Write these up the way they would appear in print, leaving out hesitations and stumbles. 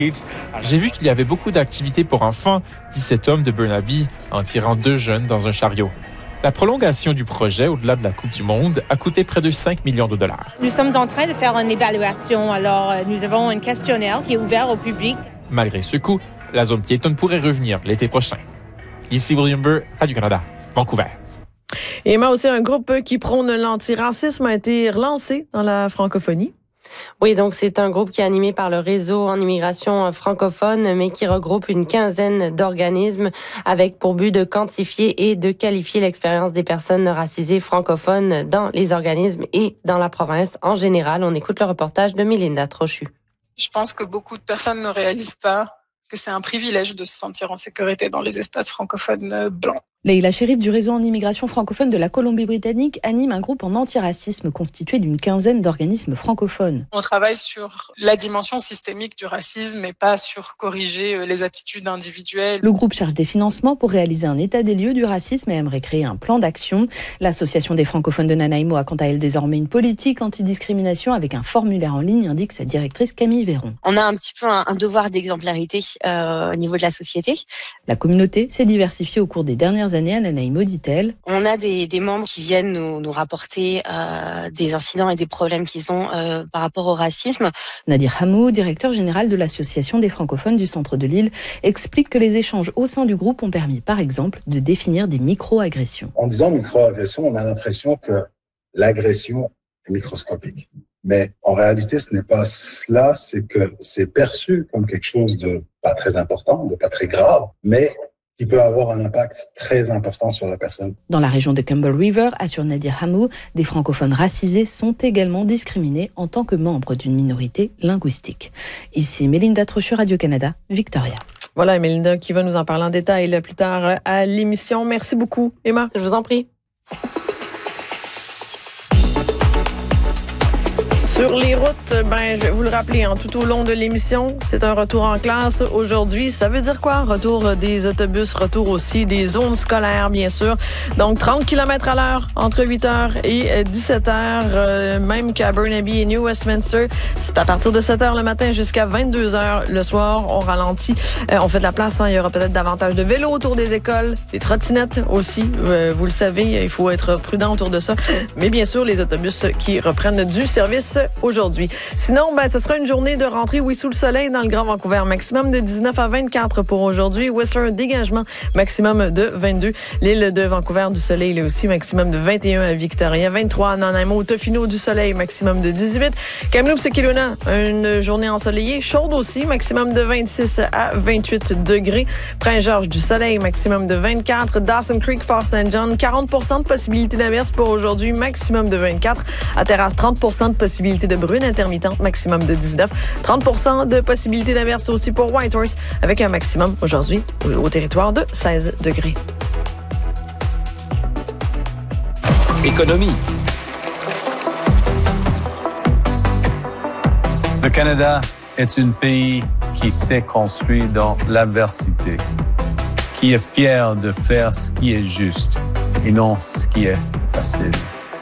J'ai vu qu'il y avait beaucoup d'activités pour enfants, dit cet homme de Burnaby, en tirant 2 jeunes dans un chariot. La prolongation du projet, au-delà de la Coupe du Monde, a coûté près de 5 millions de dollars. Nous sommes en train de faire une évaluation, alors nous avons un questionnaire qui est ouvert au public. Malgré ce coût, la zone piétonne pourrait revenir l'été prochain. Ici William Burr, Radio-Canada, Vancouver. Et Emma, aussi, un groupe qui prône l'antiracisme a été relancé dans la francophonie. Oui, donc c'est un groupe qui est animé par le réseau en immigration francophone, mais qui regroupe une quinzaine d'organismes avec pour but de quantifier et de qualifier l'expérience des personnes racisées francophones dans les organismes et dans la province en général. On écoute le reportage de Mélinda Trochu. Je pense que beaucoup de personnes ne réalisent pas que c'est un privilège de se sentir en sécurité dans les espaces francophones blancs. Leïla Chérif du réseau en immigration francophone de la Colombie-Britannique anime un groupe en antiracisme constitué d'une quinzaine d'organismes francophones. On travaille sur la dimension systémique du racisme et pas sur corriger les attitudes individuelles. Le groupe cherche des financements pour réaliser un état des lieux du racisme et aimerait créer un plan d'action. L'association des francophones de Nanaimo a quant à elle désormais une politique antidiscrimination avec un formulaire en ligne, indique sa directrice Camille Véron. On a un petit peu un devoir d'exemplarité au niveau de la société. La communauté s'est diversifiée au cours des dernières années à Nanaimo, dit-elle. On a des membres qui viennent nous rapporter des incidents et des problèmes qu'ils ont par rapport au racisme. Nadir Hamou, directeur général de l'association des francophones du centre de l'île, explique que les échanges au sein du groupe ont permis, par exemple, de définir des micro-agressions. En disant micro-agression, on a l'impression que l'agression est microscopique. Mais en réalité, ce n'est pas cela, c'est que c'est perçu comme quelque chose de pas très important, de pas très grave, mais qui peut avoir un impact très important sur la personne. Dans la région de Campbell River, assure Nadir Hamou, des francophones racisés sont également discriminés en tant que membres d'une minorité linguistique. Ici Mélinda Trochu, Radio-Canada, Victoria. Voilà, Mélinda qui va nous en parler en détail plus tard à l'émission. Merci beaucoup, Emma. Je vous en prie. Sur les routes, je vais vous le rappeler, tout au long de l'émission, c'est un retour en classe aujourd'hui. Ça veut dire quoi? Retour des autobus, retour aussi des zones scolaires, bien sûr. Donc, 30 km à l'heure entre 8h et 17h, même qu'à Burnaby et New Westminster. C'est à partir de 7h le matin jusqu'à 22h le soir. On ralentit, on fait de la place. Il y aura peut-être davantage de vélos autour des écoles, des trottinettes aussi. Vous le savez, il faut être prudent autour de ça. Mais bien sûr, les autobus qui reprennent du service aujourd'hui. Sinon, ce sera une journée de rentrée, oui, sous le soleil dans le Grand Vancouver. Maximum de 19 à 24 pour aujourd'hui. Whistler, un dégagement, maximum de 22. L'île de Vancouver, du soleil, là aussi, maximum de 21 à Victoria. 23 à Nanaimo, Tofino, du soleil, maximum de 18. Kamloops et Kelowna, une journée ensoleillée, chaude aussi, maximum de 26 à 28 degrés. Prince-Georges, du soleil, maximum de 24. Dawson Creek, Fort St. John, 40% de possibilité d'averse pour aujourd'hui, maximum de 24. À Terrasse, 30% de possibilité de bruine intermittente, maximum de 19. 30% de possibilité d'averse aussi pour Whitehorse, avec un maximum aujourd'hui au territoire de 16 degrés. Économie. Le Canada est un pays qui s'est construit dans l'adversité, qui est fier de faire ce qui est juste et non ce qui est facile.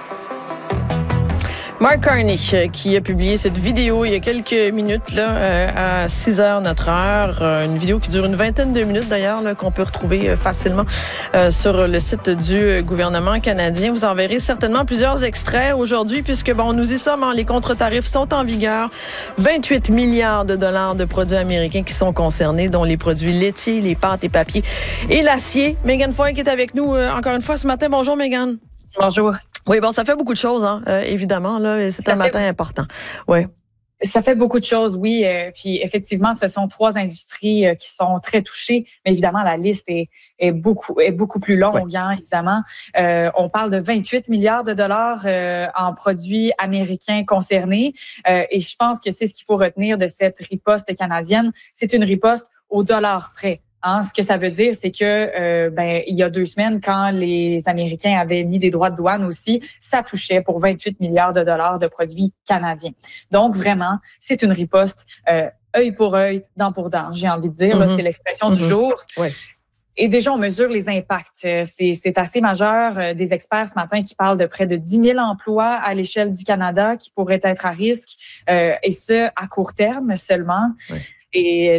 Mark Carney qui a publié cette vidéo il y a quelques minutes à 6h notre heure, une vidéo qui dure une vingtaine de minutes d'ailleurs qu'on peut retrouver facilement sur le site du gouvernement canadien. Vous en verrez certainement plusieurs extraits aujourd'hui puisque nous y sommes, les contre-tarifs sont en vigueur. 28 milliards de dollars de produits américains qui sont concernés, dont les produits laitiers, les pâtes et papiers et l'acier. Megan Foy qui est avec nous encore une fois ce matin. Bonjour Megan. Bonjour. Oui, ça fait beaucoup de choses, évidemment. Là, c'est un matin important. Ouais. Ça fait beaucoup de choses, oui. Puis effectivement, ce sont 3 industries qui sont très touchées. Mais évidemment, la liste est beaucoup plus longue, évidemment. On parle de 28 milliards de dollars en produits américains concernés. Et je pense que c'est ce qu'il faut retenir de cette riposte canadienne. C'est une riposte au dollar près. Ce que ça veut dire, c'est que il y a 2 semaines, quand les Américains avaient mis des droits de douane aussi, ça touchait pour 28 milliards de dollars de produits canadiens. Donc, vraiment, c'est une riposte œil pour œil, dent pour dent, j'ai envie de dire. Là, c'est l'expression du jour. Ouais. Et déjà, on mesure les impacts. C'est assez majeur. Des experts ce matin qui parlent de près de 10 000 emplois à l'échelle du Canada qui pourraient être à risque, et ce, à court terme seulement. Ouais. et